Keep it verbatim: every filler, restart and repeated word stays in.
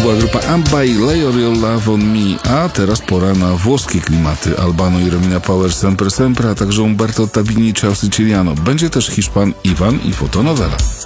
była grupa Abba i Lay Your Love on Me, a teraz pora na włoskie klimaty. Albano i Romina Power Sempre Sempre, a także Umberto Tabini i Ciao Siciliano. Będzie też Hiszpan Iwan i Fotonowela.